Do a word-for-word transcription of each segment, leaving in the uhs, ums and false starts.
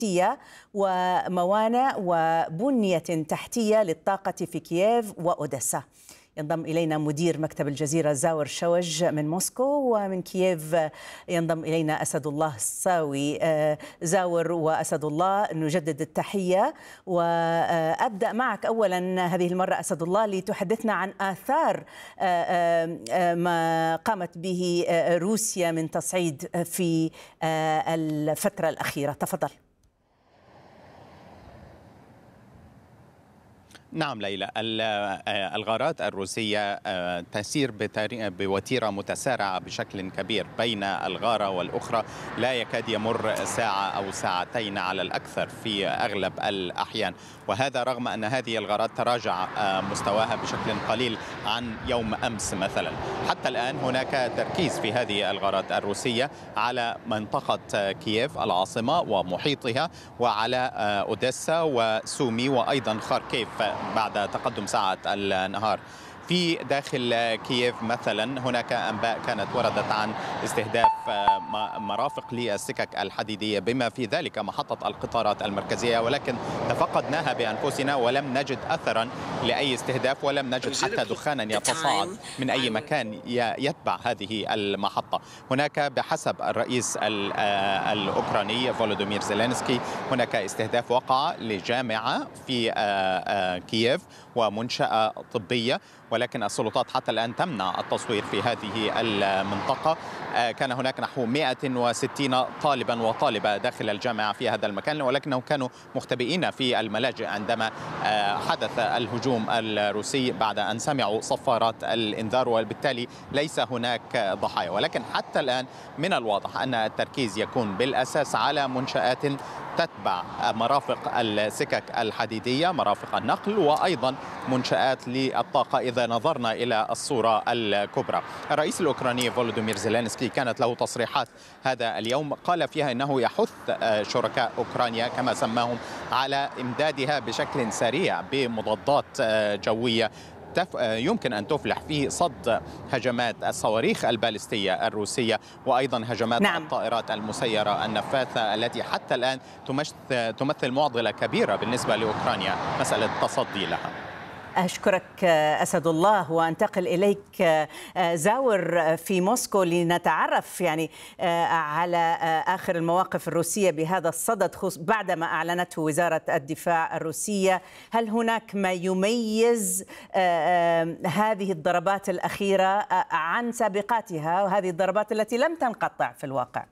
تحتية وموانئ وبنية تحتية للطاقة في كييف وأوديسا. ينضم إلينا مدير مكتب الجزيرة زاور شوج من موسكو، ومن كييف ينضم إلينا أسد الله الصاوي. زاور وأسد الله، نجدد التحية، وأبدأ معك أولا هذه المرة أسد الله لتحدثنا عن آثار ما قامت به روسيا من تصعيد في الفترة الأخيرة. تفضل. نعم ليلى، الغارات الروسية تسير بوتيرة متسارعة بشكل كبير بين الغارة والأخرى، لا يكاد يمر ساعة أو ساعتين على الأكثر في أغلب الأحيان، وهذا رغم أن هذه الغارات تراجع مستواها بشكل قليل عن يوم أمس مثلا. حتى الآن هناك تركيز في هذه الغارات الروسية على منطقة كييف العاصمة ومحيطها، وعلى أوديسا وسومي وأيضا خاركيف بعد تقدم ساعة النهار. في داخل كييف مثلا هناك أنباء كانت وردت عن استهداف مرافق للسكك الحديدية بما في ذلك محطة القطارات المركزية، ولكن تفقدناها بأنفسنا ولم نجد أثرا لأي استهداف، ولم نجد حتى دخانا يتصاعد من أي مكان يتبع هذه المحطة. هناك بحسب الرئيس الأوكراني فولودومير زيلينسكي هناك استهداف وقع لجامعة في كييف ومنشأة طبية، ولكن السلطات حتى الآن تمنع التصوير في هذه المنطقة. كان هناك نحو مئة وستين طالبا وطالبة داخل الجامعة في هذا المكان، ولكنهم كانوا مختبئين في الملاجئ عندما حدث الهجوم الروسي بعد أن سمعوا صفارات الإنذار، وبالتالي ليس هناك ضحايا. ولكن حتى الآن من الواضح أن التركيز يكون بالأساس على منشآت تتبع مرافق السكك الحديدية، مرافق النقل، وأيضا منشآت للطاقة إذا نظرنا إلى الصورة الكبرى. الرئيس الأوكراني فولودومير زيلينسكي كانت له تصريحات هذا اليوم قال فيها إنه يحث شركاء أوكرانيا كما سماهم على إمدادها بشكل سريع بمضادات جوية يمكن أن تفلح في صد هجمات الصواريخ البالستية الروسية، وأيضا هجمات نعم. الطائرات المسيرة النفاثة التي حتى الآن تمثل معضلة كبيرة بالنسبة لأوكرانيا مسألة التصدي لها. أشكرك أسد الله، وأنتقل إليك زاور في موسكو لنتعرف يعني على آخر المواقف الروسية بهذا الصدد بعدما أعلنته وزارة الدفاع الروسية. هل هناك ما يميز هذه الضربات الأخيرة عن سابقاتها، وهذه الضربات التي لم تنقطع في الواقع؟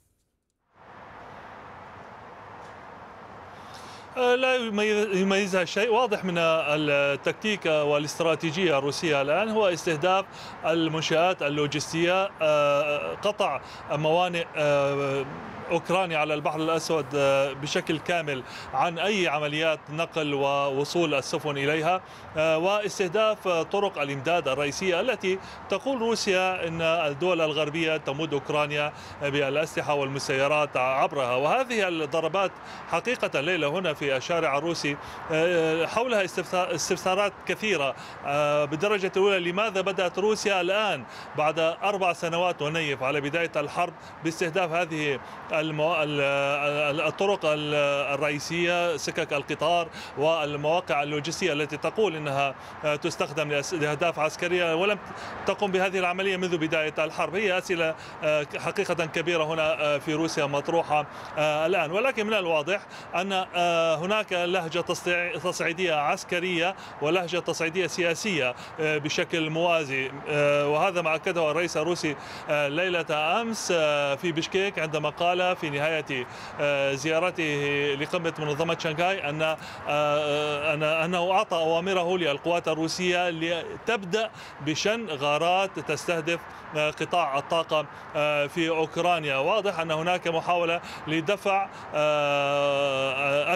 لا يميزها شيء واضح من التكتيك والاستراتيجية الروسية الآن، هو استهداف المنشآت اللوجستية، قطع موانئ أوكرانيا على البحر الأسود بشكل كامل عن أي عمليات نقل ووصول السفن إليها، واستهداف طرق الإمداد الرئيسية التي تقول روسيا أن الدول الغربية تمد أوكرانيا بالأسلحة والمسيرات عبرها. وهذه الضربات حقيقة ليلة هنا في الشارع الروسي حولها استفسارات كثيرة. بالدرجة الأولى، لماذا بدأت روسيا الآن بعد أربع سنوات ونيف على بداية الحرب باستهداف هذه المو... الطرق الرئيسية، سكك القطار والمواقع اللوجستية التي تقول انها تستخدم لاهداف عسكرية، ولم تقم بهذه العملية منذ بداية الحرب؟ هي أسئلة حقيقة كبيرة هنا في روسيا مطروحة الآن. ولكن من الواضح أن هناك لهجة تصعيدية عسكرية ولهجة تصعيدية سياسية بشكل موازي، وهذا ما أكده الرئيس الروسي ليلة أمس في بشكيك عندما قال في نهاية زيارته لقمة منظمة شنغهاي أن أنه أعطى أوامره للقوات الروسية لتبدأ بشن غارات تستهدف قطاع الطاقة في أوكرانيا. واضح أن هناك محاولة لدفع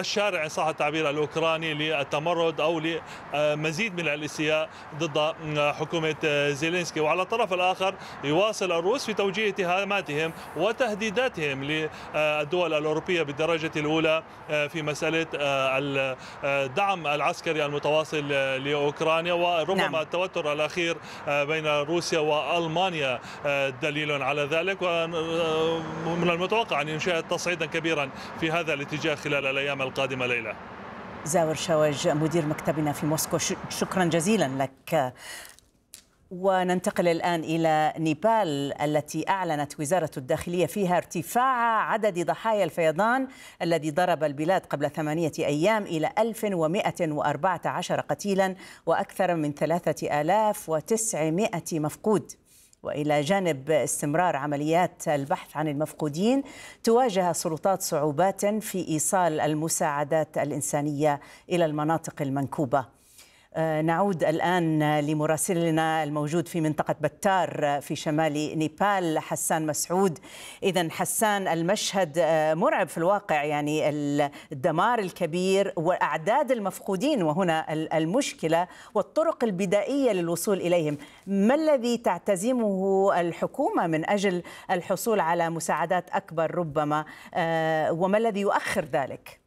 الشارع إن صح التعبير الأوكراني للتمرد أو لمزيد من الاستياء ضد حكومة زيلينسكي. وعلى الطرف الآخر يواصل الروس في توجيه اتهاماتهم وتهديداتهم للدول الأوروبية بالدرجة الأولى في مسألة الدعم العسكري المتواصل لأوكرانيا. وربما نعم. التوتر الأخير بين روسيا وألمانيا دليل على ذلك، ومن المتوقع أن ينشئ تصعيدا كبيرا في هذا الاتجاه خلال الأيام القادمة. ليلى. زاور شوج مدير مكتبنا في موسكو، شكرا جزيلا لك. وننتقل الآن إلى نيبال التي أعلنت وزارة الداخلية فيها ارتفاع عدد ضحايا الفيضان الذي ضرب البلاد قبل ثمانية أيام إلى ألف ومئة وأربعة عشر قتيلا وأكثر من ثلاثة آلاف وتسعمئة مفقود. وإلى جانب استمرار عمليات البحث عن المفقودين، تواجه السلطات صعوبات في إيصال المساعدات الإنسانية إلى المناطق المنكوبة. نعود الآن لمراسلنا الموجود في منطقة بتار في شمال نيبال، حسان مسعود. إذن حسان، المشهد مرعب في الواقع، يعني الدمار الكبير وأعداد المفقودين، وهنا المشكلة والطرق البدائية للوصول إليهم. ما الذي تعتزمه الحكومة من أجل الحصول على مساعدات أكبر ربما، وما الذي يؤخر ذلك؟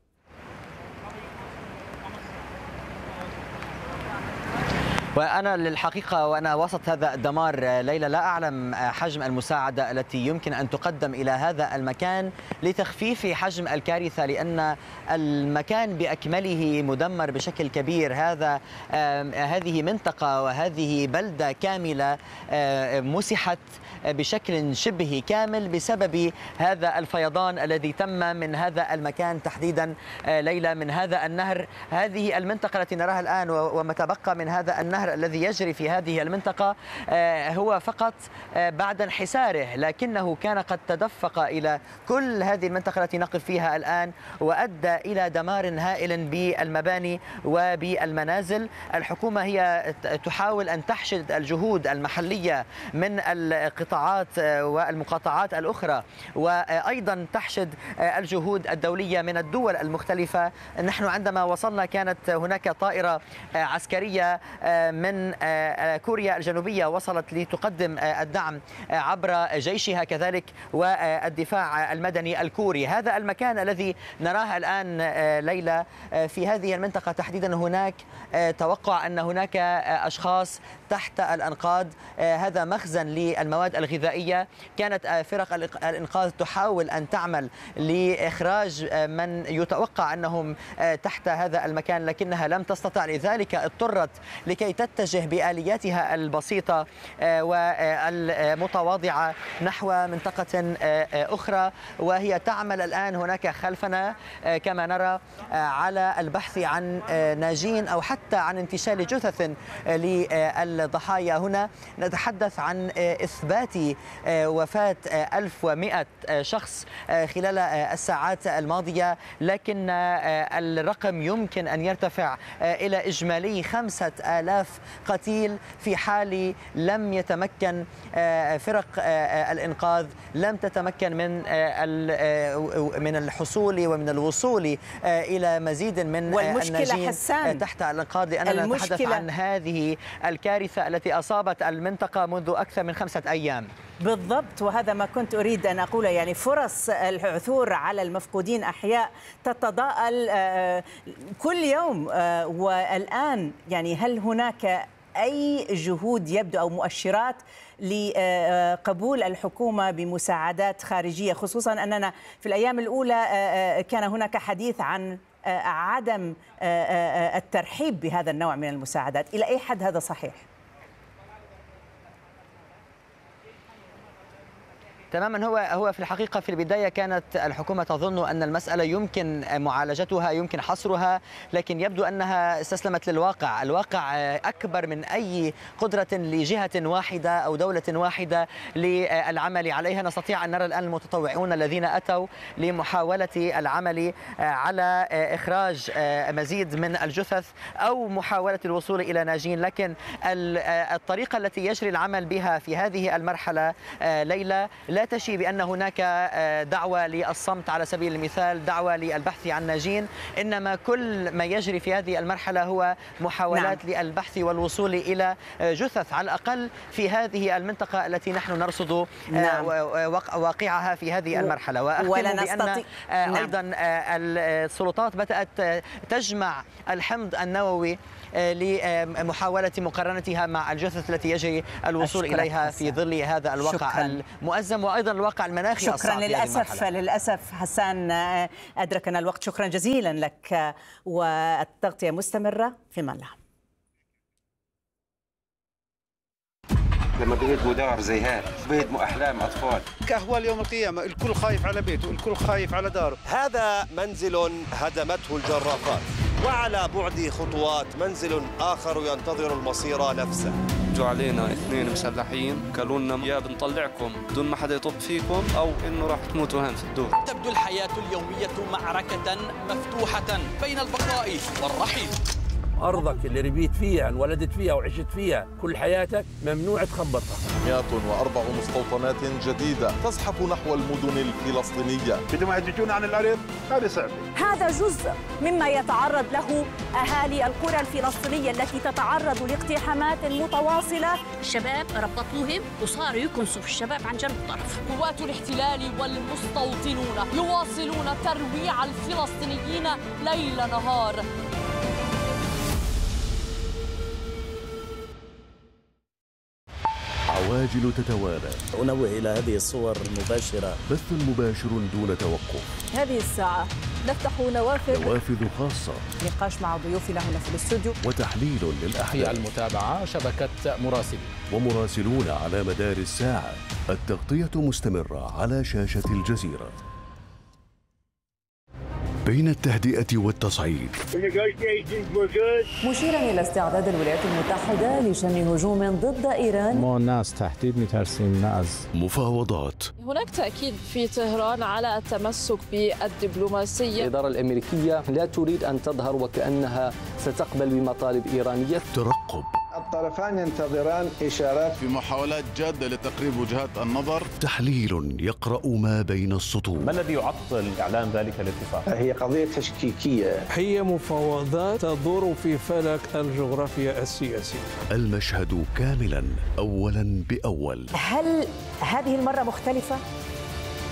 وأنا للحقيقة وأنا وسط هذا الدمار ليلى لا أعلم حجم المساعدة التي يمكن أن تقدم إلى هذا المكان لتخفيف حجم الكارثة، لأن المكان بأكمله مدمر بشكل كبير. هذا هذه منطقة وهذه بلدة كاملة مسحت بشكل شبه كامل بسبب هذا الفيضان الذي تم من هذا المكان تحديدا ليلى، من هذا النهر. هذه المنطقة التي نراها الآن وما تبقى من هذا النهر الذي يجري في هذه المنطقة هو فقط بعد انحساره، لكنه كان قد تدفق إلى كل هذه المنطقة التي نقف فيها الآن وأدى إلى دمار هائل بالمباني وبالمنازل. الحكومة هي تحاول أن تحشد الجهود المحلية من القطاعات والمقاطعات الأخرى، وأيضا تحشد الجهود الدولية من الدول المختلفة. نحن عندما وصلنا كانت هناك طائرة عسكرية من كوريا الجنوبية وصلت لتقدم الدعم عبر جيشها كذلك والدفاع المدني الكوري. هذا المكان الذي نراه الآن ليلى في هذه المنطقة تحديدا، هناك توقع أن هناك أشخاص تحت الأنقاض. هذا مخزن للمواد الغذائية. كانت فرق الإنقاذ تحاول أن تعمل لإخراج من يتوقع أنهم تحت هذا المكان، لكنها لم تستطع، لذلك اضطرت لكي تتجه بآلياتها البسيطة والمتواضعة نحو منطقة أخرى، وهي تعمل الآن هناك خلفنا كما نرى على البحث عن ناجين أو حتى عن انتشال جثث للضحايا. هنا نتحدث عن إثبات وفاة ألف ومئة شخص خلال الساعات الماضية، لكن الرقم يمكن أن يرتفع إلى إجمالي خمسة آلاف قتيل في حال لم يتمكن فرق الإنقاذ لم تتمكن من من الحصول ومن الوصول إلى مزيد من الناجين تحت الإنقاذ، لأننا نتحدث عن هذه الكارثة التي أصابت المنطقة منذ أكثر من خمسة أيام. بالضبط، وهذا ما كنت أريد أن أقوله، يعني فرص العثور على المفقودين أحياء تتضاءل كل يوم. والآن يعني هل هناك أي جهود يبدو أو مؤشرات لقبول الحكومة بمساعدات خارجية، خصوصا أننا في الأيام الأولى كان هناك حديث عن عدم الترحيب بهذا النوع من المساعدات؟ إلى أي حد هذا صحيح؟ تماما. هو هو في الحقيقة في البداية كانت الحكومة تظن أن المسألة يمكن معالجتها، يمكن حصرها، لكن يبدو أنها استسلمت للواقع. الواقع أكبر من أي قدرة لجهة واحدة أو دولة واحدة للعمل عليها. نستطيع أن نرى الآن المتطوعون الذين أتوا لمحاولة العمل على إخراج مزيد من الجثث أو محاولة الوصول إلى ناجين، لكن الطريقة التي يجري العمل بها في هذه المرحلة ليلى لا لا تشي بأن هناك دعوة للصمت على سبيل المثال، دعوة للبحث عن ناجين، إنما كل ما يجري في هذه المرحلة هو محاولات نعم. للبحث والوصول إلى جثث على الأقل في هذه المنطقة التي نحن نرصد نعم. واقعها في هذه المرحلة. وأختم بأن نعم. أيضا السلطات بدأت تجمع الحمض النووي لمحاولة مقارنتها مع الجثث التي يجري الوصول إليها في ظل هذا الواقع شكراً. المؤزم وأيضا الواقع المناخي شكرا الصعب. للأسف للأسف حسان أدركنا الوقت. شكرا جزيلا لك، والتغطية مستمرة في ملعب. لما بيهدموا دار زي هذا بيهدموا أحلام أطفال. كأهوال يوم القيامة، الكل خايف على بيته، الكل خايف على داره. هذا منزل هدمته الجرافات، وعلى بعد خطوات منزل آخر ينتظر المصير نفسه. جو علينا اثنين مسلحين قالوا لنا يا بنطلعكم بدون ما حدا يطب فيكم أو إنه راح تموتوا هون في الدور. تبدو الحياة اليومية معركة مفتوحة بين البقاء والرحيل. أرضك اللي ربيت فيها انولدت فيها وعشت فيها كل حياتك ممنوع تخبطها. مئة وأربع مستوطنات جديدة تزحف نحو المدن الفلسطينية. بدهم يهجون عن الأرض هذا صعب. هذا جزء مما يتعرض له أهالي القرى الفلسطينية التي تتعرض لاقتحامات متواصلة. الشباب ربطوهم وصاروا يكنسوا في الشباب عن جنب الطرف. قوات الاحتلال والمستوطنون يواصلون ترويع الفلسطينيين ليل نهار. عواجل تتوالى. أنوه إلى هذه الصور المباشرة. بث مباشر دون توقف. هذه الساعة نفتح نوافذ نوافذ خاصة. نقاش مع ضيوفنا هنا في الاستوديو. وتحليل للأحداث. المتابعة شبكة مراسلين. ومراسلون على مدار الساعة. التغطية مستمرة على شاشة الجزيرة. بين التهدئة والتصعيد. مشيرا إلى استعداد الولايات المتحدة لشن هجوم ضد إيران. ما الناس تهديد مترسين ناس. مفاوضات. هناك تأكيد في طهران على التمسك بالدبلوماسية. الإدارة الأمريكية لا تريد أن تظهر وكأنها ستقبل بمطالب إيرانية. ترقب. الطرفان ينتظران إشارات في محاولات جادة لتقريب وجهات النظر. تحليل يقرأ ما بين السطور. ما الذي يعطل إعلان ذلك الاتفاق؟ هي قضية تشكيكية. هي مفاوضات تدور في فلك الجغرافيا السياسية. المشهد كاملا أولا بأول. هل هذه المرة مختلفة؟